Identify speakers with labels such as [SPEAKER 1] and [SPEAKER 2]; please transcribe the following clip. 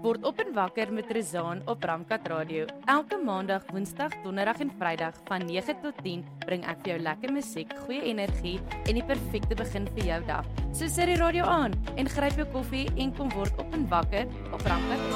[SPEAKER 1] Word op en wakker met Rezaan op Ramkat Radio. Elke maandag, woensdag, donderdag en vrydag van 9 tot 10 bring ek vir jou lekker musiek, goeie energie en die perfekte begin vir jou dag. So sit die radio aan en gryp jou koffie en kom word op en wakker op Ramkat.